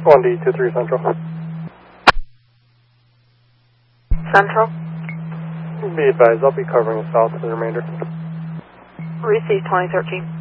1D23 Central. Central. Be advised, I'll be covering the south for the remainder. Receive 2013.